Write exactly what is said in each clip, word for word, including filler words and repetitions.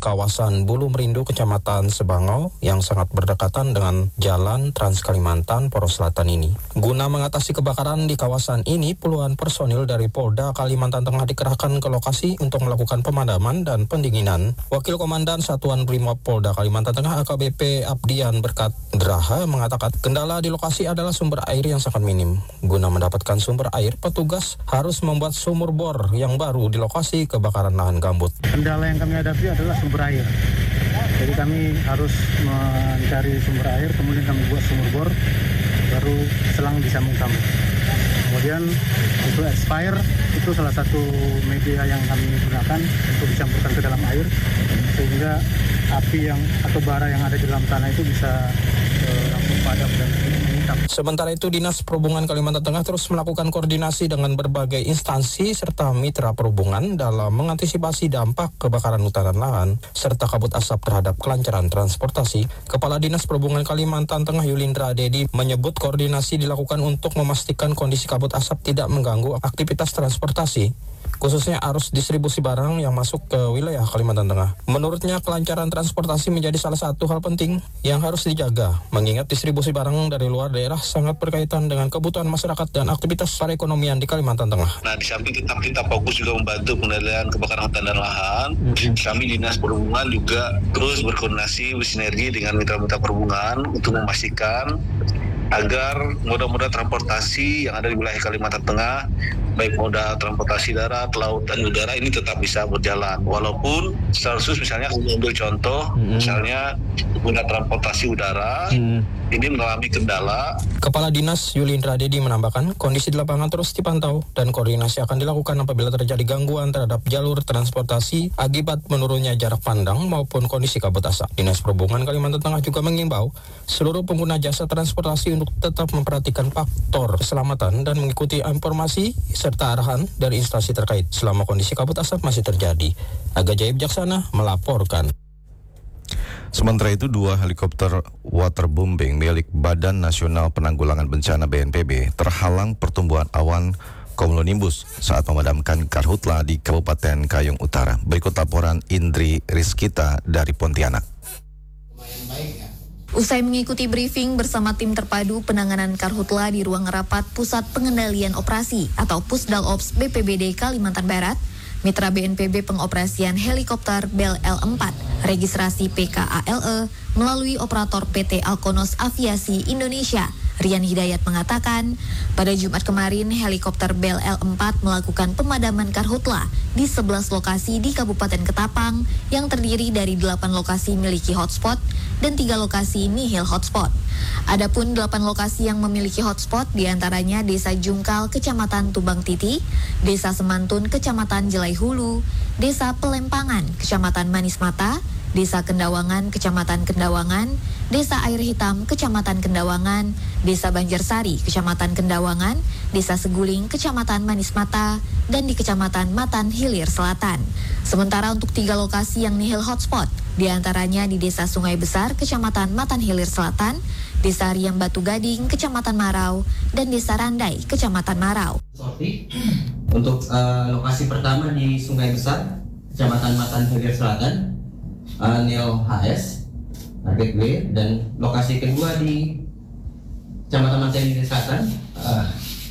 kawasan Bulu Merindu, Kecamatan Sebangau yang sangat berdekatan dengan Jalan Trans Kalimantan Poros Selatan ini. Guna mengatasi kebakaran di kawasan ini, puluhan personil dari Polda Kalimantan Tengah dikerahkan ke lokasi untuk melakukan pemadaman dan pendinginan. Wakil Komandan Satuan Brimob Polda Kalimantan Tengah A K B P Abdian Berkat Draha mengatakan kendala di lokasi adalah sumber air yang sangat minim. Guna mendapatkan sumber air, petugas harus membuat sumur bor yang baru di lokasi kebakaran lahan gambut. Kendala yang kami hadapi adalah sumber air. Jadi kami harus mencari sumber air, kemudian kami buat sumur bor, baru selang disambung-sambung. Kemudian untuk expired itu salah satu media yang kami gunakan untuk dicampurkan ke dalam air, sehingga api yang atau bara yang ada di dalam tanah itu bisa eh, langsung padam dan meningkat. Sementara itu, Dinas Perhubungan Kalimantan Tengah terus melakukan koordinasi dengan berbagai instansi serta mitra perhubungan dalam mengantisipasi dampak kebakaran hutan dan lahan serta kabut asap terhadap kelancaran transportasi. Kepala Dinas Perhubungan Kalimantan Tengah Yulindra Dedi menyebut koordinasi dilakukan untuk memastikan kondisi kabut asap tidak mengganggu aktivitas transportasi, khususnya arus distribusi barang yang masuk ke wilayah Kalimantan Tengah. Menurutnya, kelancaran transportasi menjadi salah satu hal penting yang harus dijaga, mengingat distribusi barang dari luar daerah sangat berkaitan dengan kebutuhan masyarakat dan aktivitas perekonomian di Kalimantan Tengah. Nah, di samping kita, kita fokus juga membantu pengendalian kebakaran hutan dan lahan, mm-hmm. kami Dinas Perhubungan juga terus berkoordinasi bersinergi dengan mitra-mitra perhubungan untuk memastikan agar moda-moda transportasi yang ada di wilayah Kalimantan Tengah, baik moda transportasi darat, laut, dan udara ini tetap bisa berjalan. Walaupun secara khusus misalnya untuk contoh, hmm. misalnya moda transportasi udara hmm. ini mengalami kendala. Kepala Dinas Yulindra Dedi menambahkan kondisi di lapangan terus dipantau dan koordinasi akan dilakukan apabila terjadi gangguan terhadap jalur transportasi akibat menurunnya jarak pandang maupun kondisi kabut asap. Dinas Perhubungan Kalimantan Tengah juga mengimbau seluruh pengguna jasa transportasi untuk tetap memperhatikan faktor keselamatan dan mengikuti informasi serta arahan dari instansi terkait selama kondisi kabut asap masih terjadi. Aga Jaya Bijaksana melaporkan. Sementara itu, dua helikopter waterbombing milik Badan Nasional Penanggulangan Bencana B N P B terhalang pertumbuhan awan cumulonimbus saat memadamkan karhutla di Kabupaten Kayong Utara. Berikut laporan Indri Rizkita dari Pontianak. Usai mengikuti briefing bersama tim terpadu penanganan karhutla di ruang rapat Pusat Pengendalian Operasi atau Pusdalops B P B D Kalimantan Barat, mitra B N P B pengoperasian helikopter Bell L empat, registrasi P K A L E, melalui operator P T Alkonos Aviasi Indonesia, Rian Hidayat mengatakan, pada Jumat kemarin helikopter Bell L empat melakukan pemadaman karhutla di sebelas lokasi di Kabupaten Ketapang yang terdiri dari delapan lokasi miliki hotspot dan tiga lokasi nihil hotspot. Adapun delapan lokasi yang memiliki hotspot diantaranya Desa Jungkal, Kecamatan Tubang Titi, Desa Semantun, Kecamatan Jelai Hulu, Desa Pelempangan, Kecamatan Manis Mata, Desa Kendawangan, Kecamatan Kendawangan, Desa Air Hitam, Kecamatan Kendawangan, Desa Banjarsari, Kecamatan Kendawangan, Desa Seguling, Kecamatan Manis Mata, dan di Kecamatan Matan Hilir Selatan. Sementara untuk tiga lokasi yang nihil hotspot, diantaranya di Desa Sungai Besar, Kecamatan Matan Hilir Selatan, Desa Riam Batu Gading, Kecamatan Marau, dan Desa Randai, Kecamatan Marau. Untuk uh, lokasi pertama di Sungai Besar, Kecamatan Matan Hilir Selatan, Uh, Neo H S, target B, dan lokasi kedua di Kecamatan Matan Hilir Selatan, uh,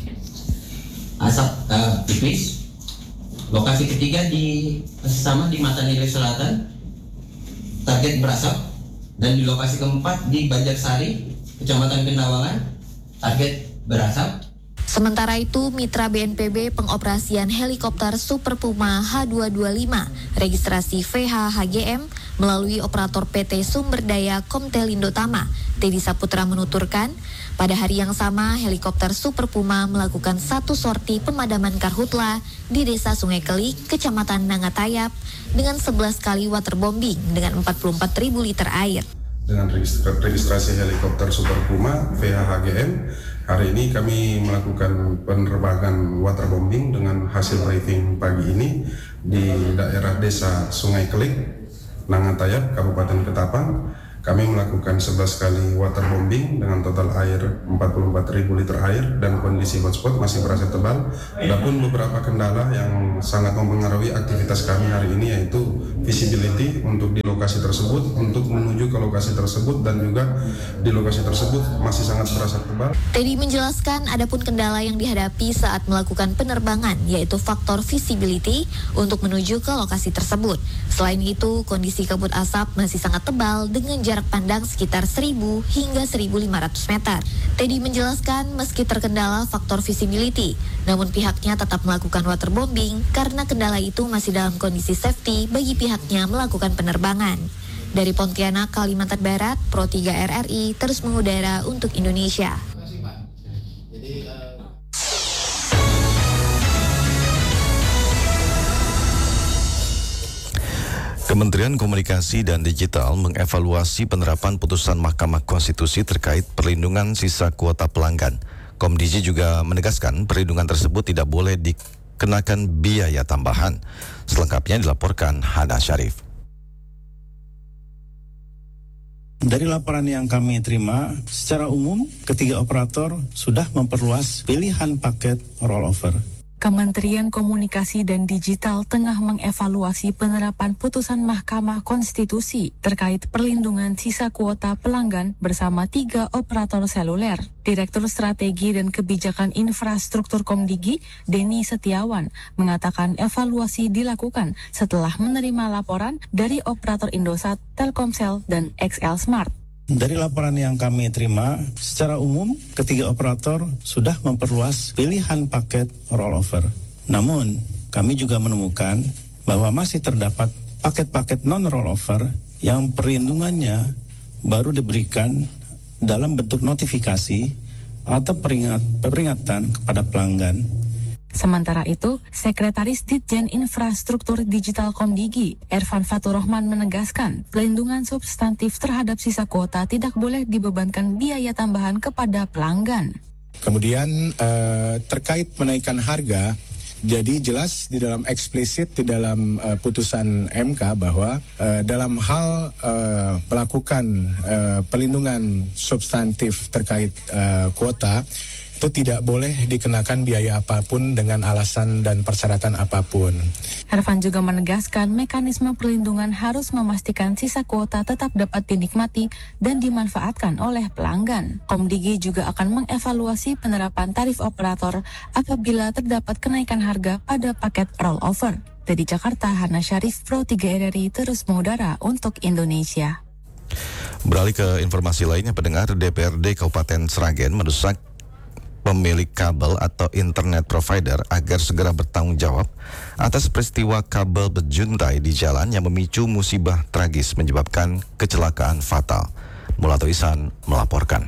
asap uh, tipis. Lokasi ketiga di sama di Matan Hilir Selatan, target berasap, dan di lokasi keempat di Banjarsari, Kecamatan Kendawangan, target berasap. Sementara itu, mitra B N P B pengoperasian helikopter Super Puma H dua dua lima, registrasi V H H G M, melalui operator P T Sumber Daya Komtelindo Tama, Teddy Saputra menuturkan, pada hari yang sama helikopter Super Puma melakukan satu sorti pemadaman karhutla di Desa Sungai Kelik, Kecamatan Nangatayap, dengan sebelas kali waterbombing dengan empat puluh empat ribu liter air. Dengan registrasi helikopter Super Puma V H H G M, hari ini kami melakukan penerbangan waterbombing dengan hasil briefing pagi ini di daerah Desa Sungai Kelik, Nangatayap, Kabupaten Ketapang. Kami melakukan sebelas kali waterbombing dengan total air empat puluh empat ribu liter air dan kondisi hotspot masih berasa tebal. Adapun beberapa kendala yang sangat mempengaruhi aktivitas kami hari ini yaitu visibility untuk di lokasi tersebut, untuk menuju ke lokasi tersebut, dan juga di lokasi tersebut masih sangat berasap tebal. Teddy menjelaskan adapun kendala yang dihadapi saat melakukan penerbangan yaitu faktor visibility untuk menuju ke lokasi tersebut. Selain itu, kondisi kabut asap masih sangat tebal dengan jarak pandang sekitar seribu hingga seribu lima ratus meter. Teddy menjelaskan meski terkendala faktor visibility, namun pihaknya tetap melakukan waterbombing karena kendala itu masih dalam kondisi safety bagi pihaknya melakukan penerbangan. Dari Pontianak, Kalimantan Barat, Pro tiga R R I terus mengudara untuk Indonesia. Kementerian Komunikasi dan Digital mengevaluasi penerapan putusan Mahkamah Konstitusi terkait perlindungan sisa kuota pelanggan. Komdigi juga menegaskan perlindungan tersebut tidak boleh dikenakan biaya tambahan. Selengkapnya dilaporkan Hana Syarif. Dari laporan yang kami terima, secara umum ketiga operator sudah memperluas pilihan paket rollover. Kementerian Komunikasi dan Digital tengah mengevaluasi penerapan putusan Mahkamah Konstitusi terkait perlindungan sisa kuota pelanggan bersama tiga operator seluler. Direktur Strategi dan Kebijakan Infrastruktur Komdigi, Denny Setiawan, mengatakan evaluasi dilakukan setelah menerima laporan dari operator Indosat, Telkomsel, dan X L Smart. Dari laporan yang kami terima, secara umum ketiga operator sudah memperluas pilihan paket rollover. Namun, kami juga menemukan bahwa masih terdapat paket-paket non-rollover yang perlindungannya baru diberikan dalam bentuk notifikasi atau peringat, peringatan kepada pelanggan. Sementara itu, Sekretaris Ditjen Infrastruktur Digital Komdigi, Ervan Faturrahman menegaskan, pelindungan substantif terhadap sisa kuota tidak boleh dibebankan biaya tambahan kepada pelanggan. Kemudian eh, terkait menaikkan harga, jadi jelas di dalam eksplisit di dalam uh, putusan M K bahwa uh, dalam hal uh, melakukan uh, pelindungan substantif terkait uh, kuota, itu tidak boleh dikenakan biaya apapun dengan alasan dan persyaratan apapun. Ervan juga menegaskan mekanisme perlindungan harus memastikan sisa kuota tetap dapat dinikmati dan dimanfaatkan oleh pelanggan. Komdigi juga akan mengevaluasi penerapan tarif operator apabila terdapat kenaikan harga pada paket rollover. Dari Jakarta, Hana Syarif, Pro tiga R R I terus mengudara untuk Indonesia. Beralih ke informasi lainnya, pendengar, D P R D Kabupaten Sragen mendesak pemilik kabel atau internet provider agar segera bertanggung jawab atas peristiwa kabel berjuntai di jalan yang memicu musibah tragis menyebabkan kecelakaan fatal. Mulato Isan melaporkan.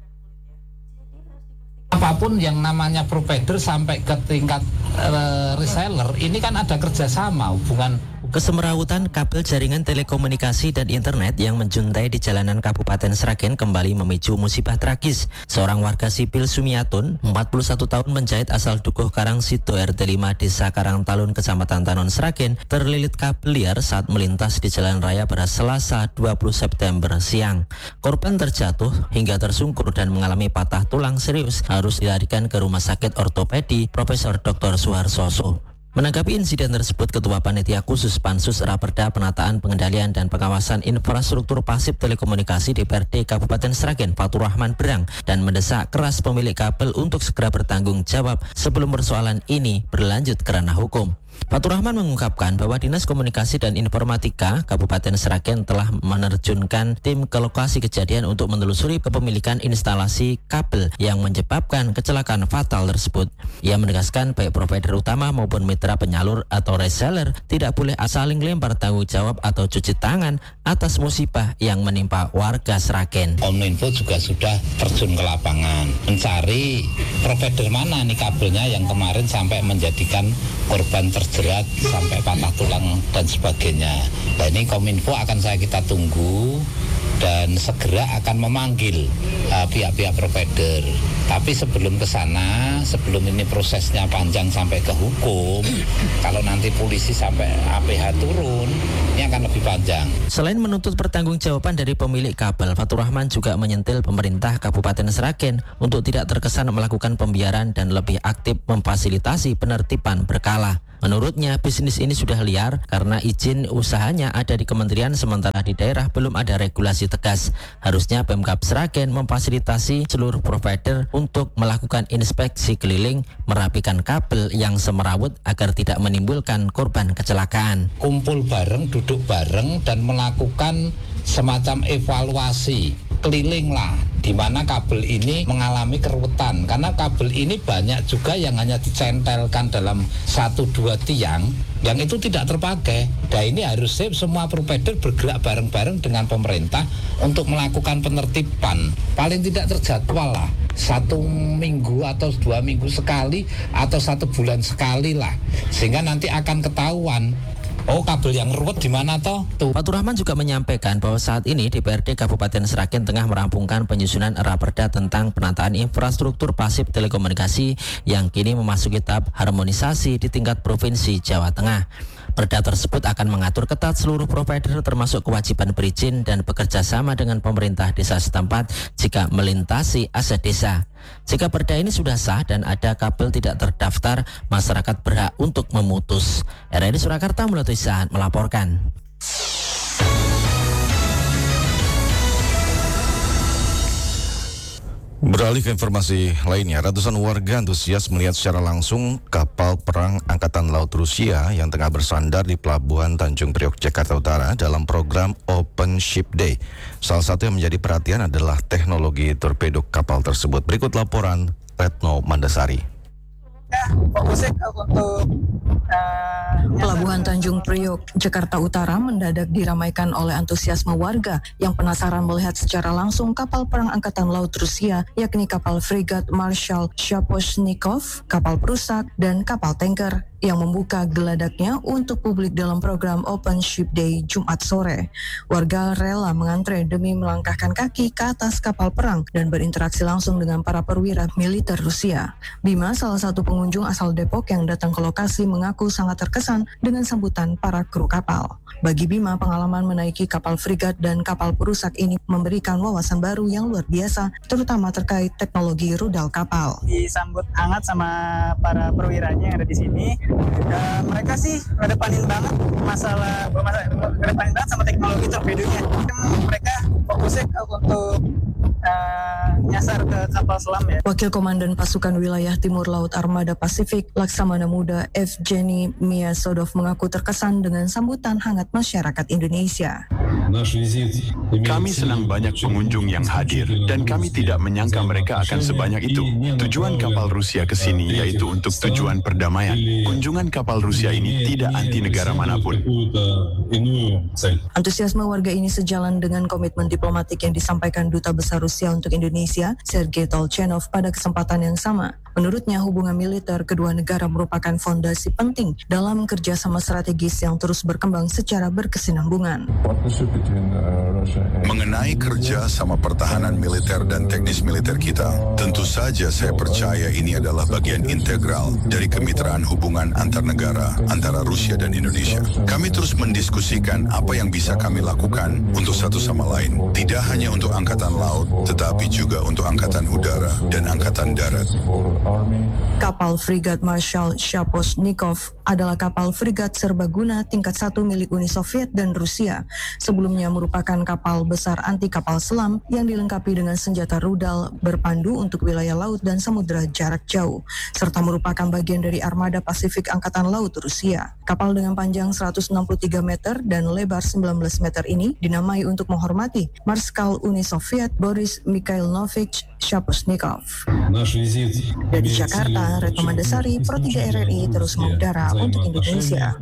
Apapun yang namanya provider sampai ke tingkat uh, reseller, ini kan ada kerjasama hubungan. Kesemrawutan kabel jaringan telekomunikasi dan internet yang menjuntai di jalanan Kabupaten Sragen kembali memicu musibah tragis. Seorang warga sipil Sumiatun, empat puluh satu tahun, menjahit asal Dukuh Karang Sido R T lima Desa Karangtalun Kecamatan Tanon Sragen terlilit kabel liar saat melintas di jalan raya pada Selasa dua puluh September siang. Korban terjatuh hingga tersungkur dan mengalami patah tulang serius, harus dilarikan ke Rumah Sakit Ortopedi Profesor Doktor Suharsoso. Menanggapi insiden tersebut, Ketua Panitia Khusus Pansus Raperda Penataan Pengendalian dan Pengawasan Infrastruktur Pasif Telekomunikasi D P R D Kabupaten Sragen, Faturrahman, berang dan mendesak keras pemilik kabel untuk segera bertanggung jawab sebelum persoalan ini berlanjut ke ranah hukum. Faturrahman mengungkapkan bahwa Dinas Komunikasi dan Informatika Kabupaten Sragen telah menerjunkan tim ke lokasi kejadian untuk menelusuri kepemilikan instalasi kabel yang menyebabkan kecelakaan fatal tersebut. Ia menegaskan baik provider utama maupun mitra penyalur atau reseller tidak boleh saling lempar tanggung jawab atau cuci tangan atas musibah yang menimpa warga Sragen. Kominfo juga sudah terjun ke lapangan mencari provider mana nih kabelnya yang kemarin sampai menjadikan korban terjerat sampai patah tulang dan sebagainya. Nah, ini Kominfo akan saya kita tunggu dan segera akan memanggil uh, pihak-pihak provider. Tapi sebelum ke sana, sebelum ini prosesnya panjang sampai ke hukum, kalau nanti polisi sampai A P H turun, ini akan lebih panjang. Selain menuntut pertanggungjawaban dari pemilik kabel, Faturrahman juga menyentil pemerintah Kabupaten Sragen untuk tidak terkesan melakukan pembiaran dan lebih aktif memfasilitasi penertiban berkala. Menurutnya, bisnis ini sudah liar karena izin usahanya ada di kementerian sementara di daerah belum ada regulasi tegas. Harusnya Pemkab Sragen memfasilitasi seluruh provider untuk melakukan inspeksi keliling, merapikan kabel yang semerawut agar tidak menimbulkan korban kecelakaan. Kumpul bareng, duduk bareng dan melakukan semacam evaluasi keliling lah, di mana kabel ini mengalami keruwetan karena kabel ini banyak juga yang hanya dicentelkan dalam satu dua tiang yang itu tidak terpakai. Nah ini harusnya semua provider bergerak bareng-bareng dengan pemerintah untuk melakukan penertiban, paling tidak terjadwal lah, satu minggu atau dua minggu sekali atau satu bulan sekali lah, sehingga nanti akan ketahuan. Oh, kabel yang ruwet di mana toh? Tuh. Fatur Rahman juga menyampaikan bahwa saat ini D P R D Kabupaten Sragen tengah merampungkan penyusunan Raperda tentang penataan infrastruktur pasif telekomunikasi yang kini memasuki tahap harmonisasi di tingkat Provinsi Jawa Tengah. Perda tersebut akan mengatur ketat seluruh provider termasuk kewajiban berizin dan bekerja sama dengan pemerintah desa setempat jika melintasi aset desa. Jika perda ini sudah sah dan ada kabel tidak terdaftar, masyarakat berhak untuk memutus. R R I Surakarta Mulyoto Isahan melaporkan. Beralih ke informasi lainnya, ratusan warga antusias melihat secara langsung kapal perang Angkatan Laut Rusia yang tengah bersandar di Pelabuhan Tanjung Priok, Jakarta Utara dalam program Open Ship Day. Salah satu yang menjadi perhatian adalah teknologi torpedo kapal tersebut. Berikut laporan Retno Mandasari. Fokusnya untuk uh, Pelabuhan Tanjung Priok, Jakarta Utara mendadak diramaikan oleh antusiasme warga yang penasaran melihat secara langsung kapal perang Angkatan Laut Rusia, yakni kapal frigat Marshal Shaposhnikov, kapal perusak, dan kapal tanker yang membuka geladaknya untuk publik dalam program Open Ship Day Jumat sore. Warga rela mengantre demi melangkahkan kaki ke atas kapal perang dan berinteraksi langsung dengan para perwira militer Rusia. Bima, salah satu pengunjung asal Depok yang datang ke lokasi, mengaku sangat terkesan dengan sambutan para kru kapal. Bagi Bima, pengalaman menaiki kapal frigat dan kapal perusak ini memberikan wawasan baru yang luar biasa, terutama terkait teknologi rudal kapal. Disambut hangat sama para perwiranya yang ada di sini. Uh, mereka sih ngedepanin banget masalah, masalah ngedepanin banget sama teknologi torpedonya. Mereka fokusnya untuk uh, nyasar ke kapal selam ya. Wakil Komandan Pasukan Wilayah Timur Laut Armada Pasifik Laksamana Muda Evgeny Miasodov mengaku terkesan dengan sambutan hangat masyarakat Indonesia. Kami senang banyak pengunjung yang hadir dan kami tidak menyangka mereka akan sebanyak itu. Tujuan kapal Rusia ke sini yaitu untuk tujuan perdamaian. Kunjungan kapal Rusia ini tidak anti negara manapun. Antusiasme warga ini sejalan dengan komitmen diplomatik yang disampaikan Duta Besar Rusia untuk Indonesia, Sergei Tolchenov, pada kesempatan yang sama. Menurutnya, hubungan militer kedua negara merupakan fondasi penting dalam kerjasama strategis yang terus berkembang secara berkesinambungan. Mengenai kerja sama pertahanan militer dan teknis militer kita, tentu saja saya percaya ini adalah bagian integral dari kemitraan hubungan antar negara antara Rusia dan Indonesia. Kami terus mendiskusikan apa yang bisa kami lakukan untuk satu sama lain, tidak hanya untuk angkatan laut, tetapi juga untuk angkatan udara dan angkatan darat. Kapal frigat Marshal Shaposhnikov adalah kapal frigat serbaguna tingkat satu milik Uni Soviet dan Rusia. Sebelumnya merupakan kapal besar anti kapal selam yang dilengkapi dengan senjata rudal berpandu untuk wilayah laut dan samudera jarak jauh, serta merupakan bagian dari armada Pasifik Angkatan Laut Rusia. Kapal dengan panjang seratus enam puluh tiga meter dan lebar sembilan belas meter ini dinamai untuk menghormati Marskal Uni Soviet Boris Mikhailovich Shaposhnikov. Dari Jakarta, Retno Mandasari, Pro tiga R R I terus mengudara untuk Indonesia.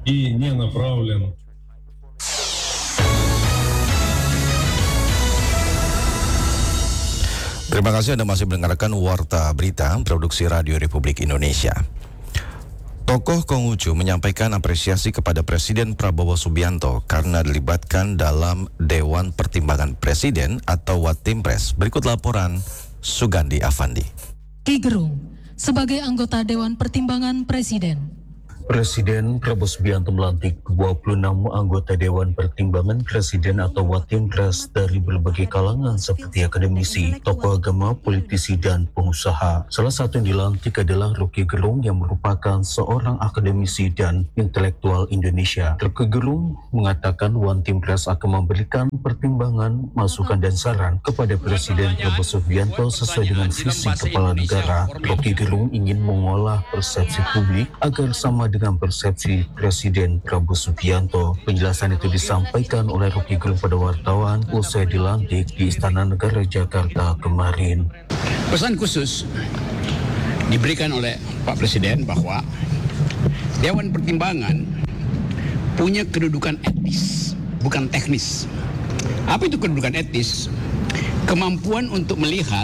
Terima kasih Anda masih mendengarkan Warta Berita Produksi Radio Republik Indonesia. Tokoh Konghucu menyampaikan apresiasi kepada Presiden Prabowo Subianto karena dilibatkan dalam Dewan Pertimbangan Presiden atau Watimpres. Berikut laporan Sugandi Avandi. Ki Gerung sebagai anggota Dewan Pertimbangan Presiden. Presiden Prabowo Subianto melantik dua puluh enam anggota Dewan Pertimbangan Presiden atau Watimpres dari berbagai kalangan seperti akademisi, tokoh agama, politisi, dan pengusaha. Salah satu yang dilantik adalah Rocky Gerung yang merupakan seorang akademisi dan intelektual Indonesia. Rocky Gerung mengatakan Watimpres akan memberikan pertimbangan, masukan, dan saran kepada Presiden Prabowo Subianto sesuai dengan visi kepala negara. Rocky Gerung ingin mengolah persepsi publik agar sama dengan dengan persepsi Presiden Prabowo Subianto. Penjelasan itu disampaikan oleh Rocky Gerung pada wartawan usai dilantik di Istana Negara Jakarta kemarin. Pesan khusus diberikan oleh Pak Presiden bahwa Dewan Pertimbangan punya kedudukan etis, bukan teknis. Apa itu kedudukan etis? Kemampuan untuk melihat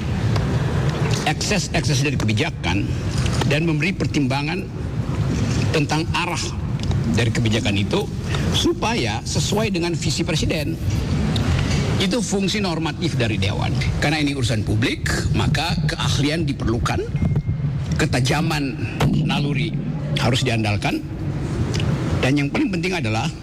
ekses-ekses dari kebijakan dan memberi pertimbangan tentang arah dari kebijakan itu supaya sesuai dengan visi presiden. Itu fungsi normatif dari Dewan. Karena ini urusan publik, maka keahlian diperlukan, ketajaman naluri harus diandalkan, dan yang paling penting adalah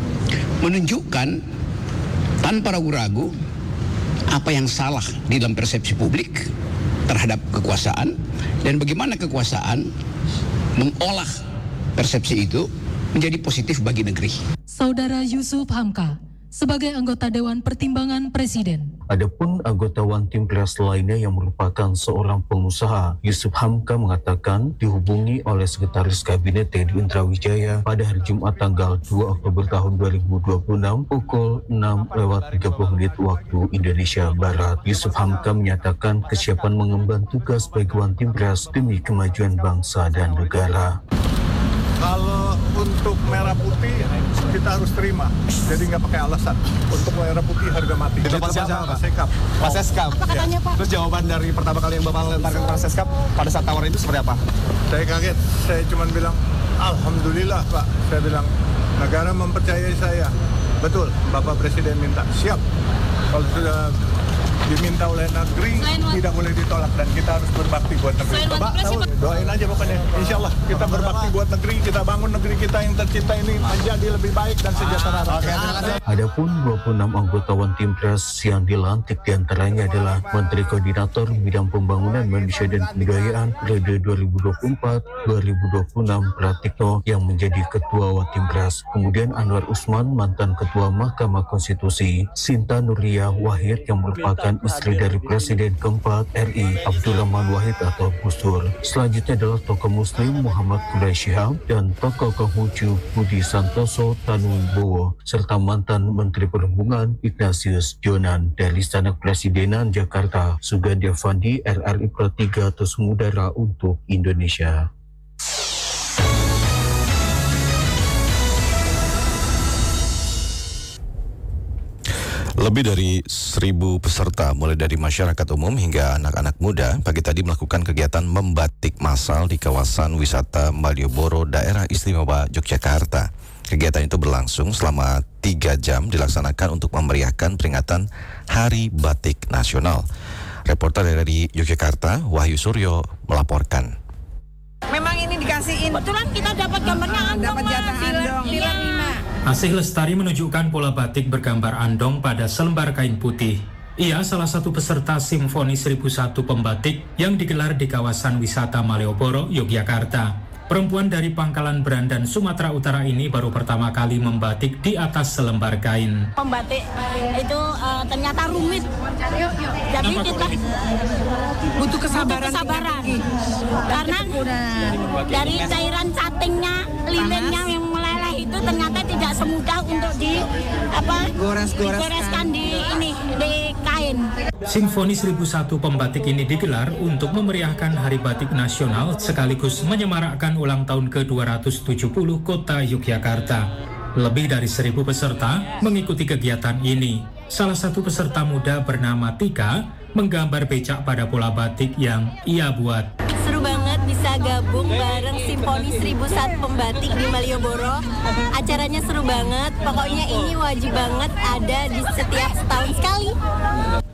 menunjukkan tanpa ragu-ragu apa yang salah di dalam persepsi publik terhadap kekuasaan dan bagaimana kekuasaan mengolah persepsi itu menjadi positif bagi negeri. Saudara Yusuf Hamka sebagai anggota Dewan Pertimbangan Presiden. Adapun anggota Watimpres lainnya yang merupakan seorang pengusaha, Yusuf Hamka mengatakan dihubungi oleh Sekretaris Kabinet Teddy Indrawijaya pada hari Jumat tanggal dua Oktober tahun dua ribu dua puluh enam pukul enam lewat tiga puluh menit waktu Indonesia Barat. Yusuf Hamka menyatakan kesiapan mengemban tugas bagi Watimpres demi kemajuan bangsa dan negara. Kalau untuk merah putih kita harus terima, jadi nggak pakai alasan. Untuk merah putih harga mati. Itu Pak siapa? Pak Sekap. Pak Seskap. Apa katanya, Pak? Terus jawaban dari pertama kali yang Bapak lemparkan ke Pak Seskap pada saat tawaran itu seperti apa? Saya kaget. Saya cuma bilang, alhamdulillah Pak. Saya bilang, negara mempercayai saya. Betul, Bapak Presiden minta. Siap. Kalau sudah diminta oleh negeri tidak boleh ditolak dan kita harus berbakti buat negeri. Bapak tahu, doain aja pokoknya. Insya Allah kita berbakti buat negeri, kita bangun negeri kita yang tercipta ini menjadi lebih baik dan sejahtera. Adapun dua puluh enam anggota Watimpres yang dilantik diantaranya adalah Menteri Koordinator Bidang Pembangunan Manusia dan Kebudayaan periode dua ribu dua puluh empat sampai dua ribu dua puluh enam Pratikno yang menjadi Ketua Watimpres. Kemudian Anwar Usman mantan Ketua Mahkamah Konstitusi, Sinta Nuria Wahid yang merupakan istri dari Presiden keempat R I Abdurrahman Wahid atau Gus Dur. Selanjutnya adalah tokoh Muslim Muhammad Quraisy Shihab dan tokoh Konghucu Budi Santoso Tanwibowo serta mantan Menteri Perhubungan Ignatius Jonan. Dari Istana Kepresidenan Jakarta, Sugandi Avandi, R R I Pro tiga Terus Mengudara untuk Indonesia. Lebih dari seribu peserta mulai dari masyarakat umum hingga anak-anak muda pagi tadi melakukan kegiatan membatik massal di kawasan wisata Malioboro, daerah istimewa Yogyakarta. Kegiatan itu berlangsung selama tiga jam dilaksanakan untuk memeriahkan peringatan Hari Batik Nasional. Reporter dari Yogyakarta, Wahyu Suryo melaporkan. Memang ini dikasihin. Kebetulan kita dapat gambarnya andong, dapat jatah andong. Iya. Asih Lestari menunjukkan pola batik bergambar andong pada selembar kain putih. Ia salah satu peserta Simfoni seribu satu Pembatik yang digelar di kawasan wisata Malioboro, Yogyakarta. Perempuan dari Pangkalan Berandan, Sumatera Utara ini baru pertama kali membatik di atas selembar kain. Pembatik itu uh, ternyata rumit. Jadi kita butuh kesabaran. Butuh kesabaran. Karena dari cairan cuttingnya, lilinnya yang meleleh itu ternyata tidak semudah untuk di apa gores-goreskan di ini di kain. Simfoni seribu satu Pembatik ini digelar untuk memeriahkan Hari Batik Nasional sekaligus menyemarakkan ulang tahun ke dua ratus tujuh puluh Kota Yogyakarta. Lebih dari seribu peserta mengikuti kegiatan ini. Salah satu peserta muda bernama Tika menggambar becak pada pola batik yang ia buat. Seru banget bisa gabung bareng Simfoni seribu satu Pembatik di Malioboro. Acaranya seru banget, pokoknya ini wajib banget ada di setiap setahun sekali.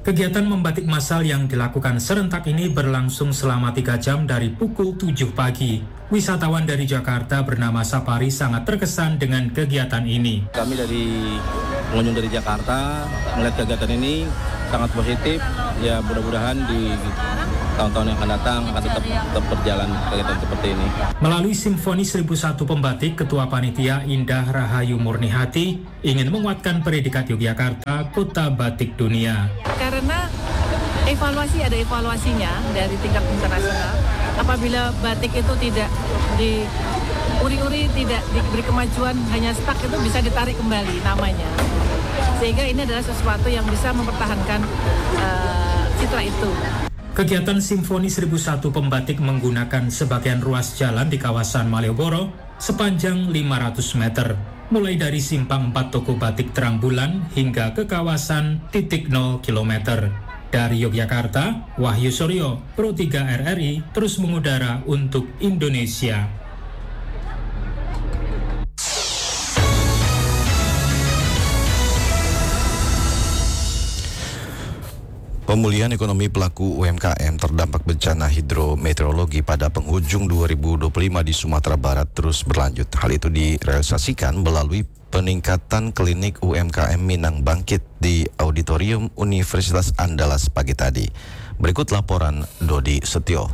Kegiatan membatik massal yang dilakukan serentak ini berlangsung selama tiga jam dari pukul tujuh pagi. Wisatawan dari Jakarta bernama Sapari sangat terkesan dengan kegiatan ini. Kami dari pengunjung dari Jakarta melihat kegiatan ini sangat positif. Ya mudah-mudahan di tahun-tahun yang akan datang akan tetap, tetap berjalan kegiatan seperti ini. Melalui Simfoni seribu satu Pembatik, Ketua Panitia Indah Rahayu Murnihati ingin menguatkan predikat Yogyakarta Kota Batik Dunia. Karena evaluasi ada evaluasinya dari tingkat internasional. Apabila batik itu tidak di uri-uri, tidak diberi kemajuan, hanya stuck, itu bisa ditarik kembali namanya. Sehingga ini adalah sesuatu yang bisa mempertahankan uh, citra itu. Kegiatan Simfoni seribu satu Pembatik menggunakan sebagian ruas jalan di kawasan Malioboro sepanjang lima ratus meter, mulai dari simpang empat toko batik Terang Bulan hingga ke kawasan titik nol kilometer. Dari Yogyakarta, Wahyu Suryo, Pro tiga R R I, terus mengudara untuk Indonesia. Pemulihan ekonomi pelaku U M K M terdampak bencana hidrometeorologi pada penghujung dua ribu dua puluh lima di Sumatera Barat terus berlanjut. Hal itu direalisasikan melalui peningkatan klinik U M K M Minang Bangkit di Auditorium Universitas Andalas pagi tadi. Berikut laporan Dodi Setio.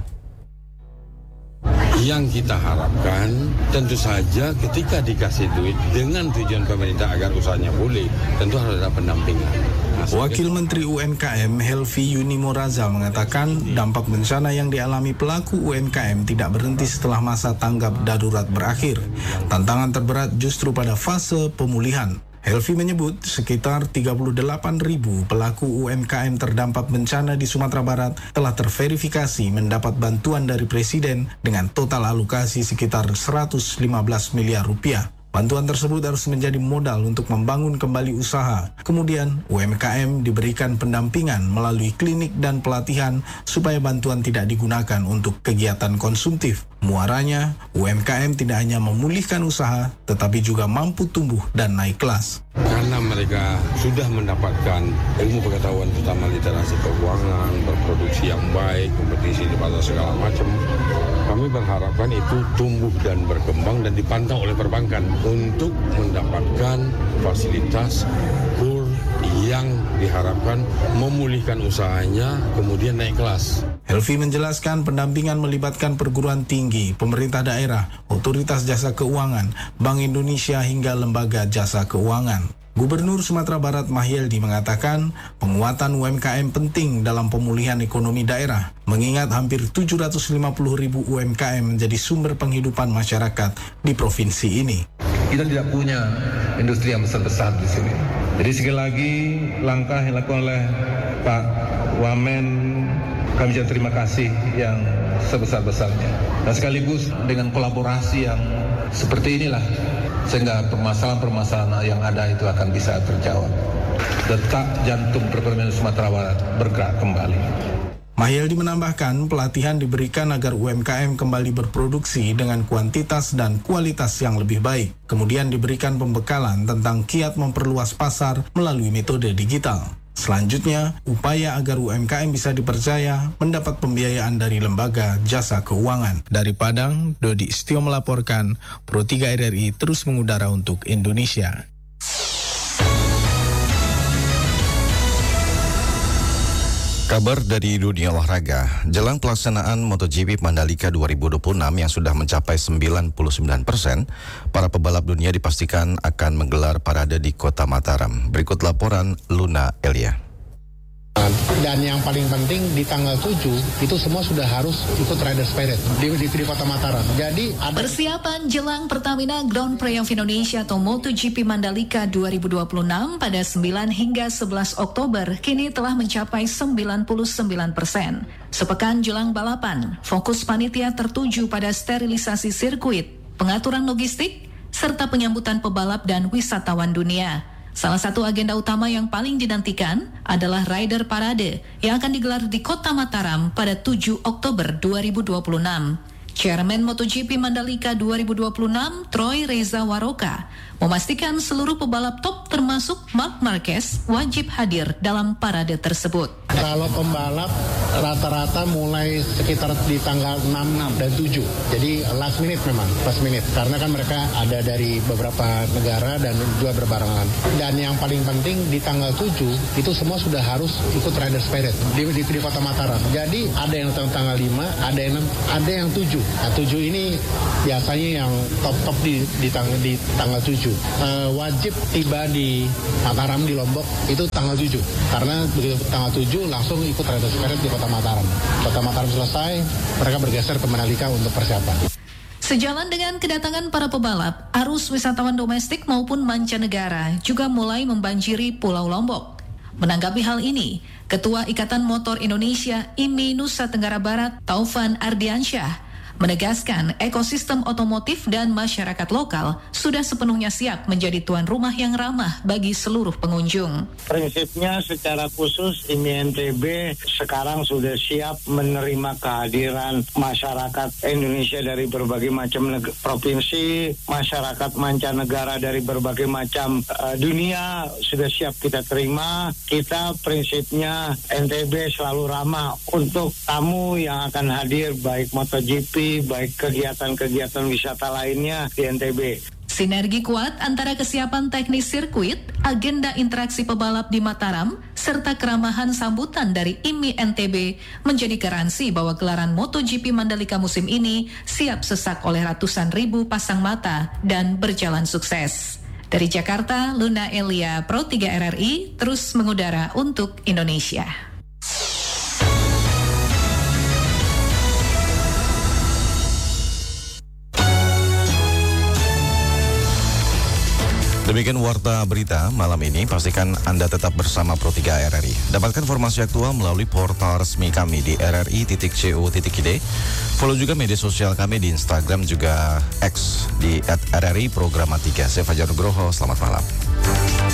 Yang kita harapkan tentu saja ketika dikasih duit dengan tujuan pemerintah agar usahanya boleh, tentu harus ada pendampingan. Wakil Menteri U M K M Helvi Yunimo Razal mengatakan dampak bencana yang dialami pelaku U M K M tidak berhenti setelah masa tanggap darurat berakhir. Tantangan terberat justru pada fase pemulihan. Helvi menyebut sekitar tiga puluh delapan ribu pelaku U M K M terdampak bencana di Sumatera Barat telah terverifikasi mendapat bantuan dari Presiden dengan total alokasi sekitar seratus lima belas miliar rupiah. Bantuan tersebut harus menjadi modal untuk membangun kembali usaha. Kemudian U M K M diberikan pendampingan melalui klinik dan pelatihan supaya bantuan tidak digunakan untuk kegiatan konsumtif. Muaranya, U M K M tidak hanya memulihkan usaha, tetapi juga mampu tumbuh dan naik kelas. Karena mereka sudah mendapatkan ilmu pengetahuan terutama literasi keuangan, berproduksi yang baik, kompetisi di pasar segala macam, kami berharapkan itu tumbuh dan berkembang dan dipantau oleh perbankan untuk mendapatkan fasilitas kur yang diharapkan memulihkan usahanya kemudian naik kelas. Helvi menjelaskan pendampingan melibatkan perguruan tinggi, pemerintah daerah, otoritas jasa keuangan, Bank Indonesia hingga lembaga jasa keuangan. Gubernur Sumatera Barat Mahyeldi mengatakan penguatan U M K M penting dalam pemulihan ekonomi daerah, mengingat hampir tujuh ratus lima puluh ribu U M K M menjadi sumber penghidupan masyarakat di provinsi ini. Kita tidak punya industri yang besar-besar di sini. Jadi sekali lagi langkah yang dilakukan oleh Pak Wamen, kami ucapkan terima kasih yang sebesar-besarnya. Dan sekaligus dengan kolaborasi yang seperti inilah, sehingga permasalahan-permasalahan yang ada itu akan bisa terjawab. Detak jantung perekonomian Sumatera Barat bergerak kembali. Mahyeldi menambahkan pelatihan diberikan agar U M K M kembali berproduksi dengan kuantitas dan kualitas yang lebih baik. Kemudian diberikan pembekalan tentang kiat memperluas pasar melalui metode digital. Selanjutnya, upaya agar U M K M bisa dipercaya mendapat pembiayaan dari lembaga jasa keuangan. Dari Padang, Dodi Setio melaporkan, Pro tiga R R I terus mengudara untuk Indonesia. Kabar dari dunia olahraga, jelang pelaksanaan MotoGP Mandalika dua ribu dua puluh enam yang sudah mencapai sembilan puluh sembilan persen, para pebalap dunia dipastikan akan menggelar parade di kota Mataram. Berikut laporan Luna Elia. Dan yang paling penting di tanggal tujuh itu semua sudah harus ikut Riders Parade di, di, di kota Mataram. Jadi ada persiapan jelang Pertamina Grand Prix of Indonesia atau MotoGP Mandalika dua ribu dua puluh enam pada sembilan hingga sebelas Oktober kini telah mencapai sembilan puluh sembilan persen. Sepekan jelang balapan, fokus panitia tertuju pada sterilisasi sirkuit, pengaturan logistik, serta penyambutan pebalap dan wisatawan dunia. Salah satu agenda utama yang paling dinantikan adalah Rider Parade yang akan digelar di kota Mataram pada tujuh Oktober dua ribu dua puluh enam. Chairman MotoGP Mandalika dua ribu dua puluh enam, Troy Reza Waroka, memastikan seluruh pebalap top termasuk Marc Marquez wajib hadir dalam parade tersebut. Kalau pembalap rata-rata mulai sekitar di tanggal enam dan tujuh. Jadi last minute memang, last minute. Karena kan mereka ada dari beberapa negara dan juga berbarengan. Dan yang paling penting di tanggal tujuh itu semua sudah harus ikut Rider Spirit di, di, di Kota Mataram. Jadi ada yang tanggal lima, ada yang ada yang tujuh. Nah, tujuh ini biasanya yang top-top di di, tang, di tanggal tujuh. Uh, wajib tiba di Mataram di Lombok itu tanggal tujuh. Karena begitu tanggal tujuh langsung ikut Rider Spirit di Kota Mataram. Kota Mataram selesai, mereka bergeser ke Mandalika untuk persiapan. Sejalan dengan kedatangan para pebalap, arus wisatawan domestik maupun mancanegara juga mulai membanjiri Pulau Lombok. Menanggapi hal ini, Ketua Ikatan Motor Indonesia I M I Nusa Tenggara Barat, Taufan Ardiansyah, menegaskan ekosistem otomotif dan masyarakat lokal sudah sepenuhnya siap menjadi tuan rumah yang ramah bagi seluruh pengunjung. Prinsipnya secara khusus I M I N T B sekarang sudah siap menerima kehadiran masyarakat Indonesia dari berbagai macam neg- provinsi, masyarakat mancanegara dari berbagai macam uh, dunia sudah siap kita terima. Kita prinsipnya N T B selalu ramah untuk tamu yang akan hadir baik MotoGP baik kegiatan-kegiatan wisata lainnya di N T B. Sinergi kuat antara kesiapan teknis sirkuit, agenda interaksi pebalap di Mataram, serta keramahan sambutan dari I M I N T B menjadi garansi bahwa gelaran MotoGP Mandalika musim ini siap sesak oleh ratusan ribu pasang mata dan berjalan sukses. Dari Jakarta, Luna Elia, Pro tiga R R I, terus mengudara untuk Indonesia. Demikian Warta Berita malam ini. Pastikan Anda tetap bersama Pro tiga R R I. Dapatkan informasi aktual melalui portal resmi kami di r r i titik co titik i d. Follow juga media sosial kami di Instagram juga X di at r r i programatika. Saya Fajar Nugroho, selamat malam.